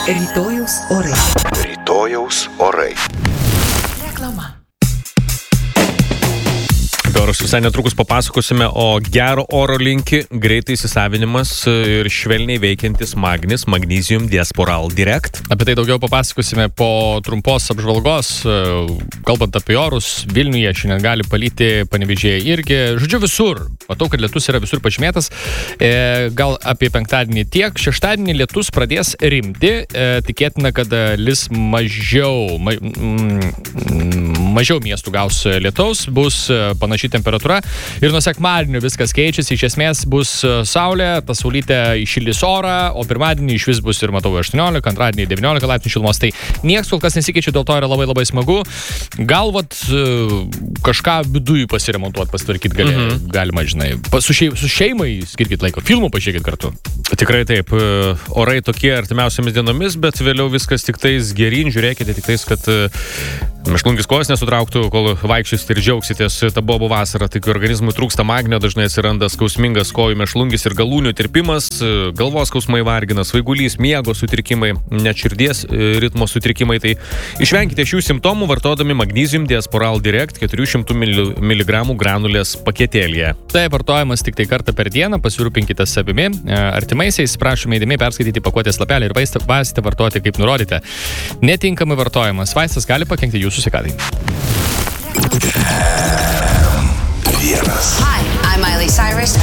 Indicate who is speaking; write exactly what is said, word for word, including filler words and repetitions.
Speaker 1: Rytojaus orai.
Speaker 2: Rytojaus orai.
Speaker 1: Reklama.
Speaker 3: Orus visai netrukus papasakosime, o gero oro linki greitai įsisavinimas ir švelniai veikiantis Magnis, Magnesium Diasporal Direct.
Speaker 4: Apie tai daugiau papasakosime po trumpos apžvalgos. Kalbant apie orus, Vilniuje šiandien gali palyti, Panevėžyje irgi. Žodžiu, visur. Matau, kad lietus yra visur pažymėtas. E, gal apie penktadienį tiek. Šeštadienį lietus pradės rimti. E, tikėtina, kad lis mažiau, ma, mm, mažiau miestų gaus lietaus. Bus panaši temperatūra. Ir nuo sekmadienio viskas keičiasi. Iš esmės bus saulė, ta saulytė įšildys orą, o pirmadienį iš vis bus ir matau aštuoniolika, antradienį devyniolika laipsnių šilumos. Tai nieks kol kas nesikeičia, dėl to yra labai labai smagu. Gal vat kažką viduje pasiremontuoti, pasitvarkyti gali, mm-hmm. galima, žinai. Su, šei, su šeimai skirkit laiko, filmų pažiūrėkit kartu.
Speaker 3: Tikrai taip. Orai tokie artimiausiamis dienomis, bet vėliau viskas tik tais geryn. Žiūrėkite tik tais, kad mėšlungis kojas nesutrauktų, kol vaikščiosite ir džiaugsitės tą bobų vasarą. Tik organizmui trūksta magnio, dažnai atsiranda skausmingas kojų mėšlungis ir galūnių tirpimas, galvos skausmai vargina, svaigulys, miego sutrikimai, net širdies ritmo sutrikimai. Tai išvenkite šių simptomų vartodami Magnesium Diasporal Direct keturių šimtų miligramų granulės paketėlyje.
Speaker 4: Tai vartojamas tik tai kartą per dieną, pasirūpinkite savimi, artimaisiais, prašome įdėmiai perskaityti pakuotės lapelį ir vaistą vartoti kaip nurodyte. Netinkamai vartojamas vaistas gali pakenkti jūsų sveikatai.
Speaker 2: Vienas.
Speaker 5: Hi, I'm Miley Cyrus.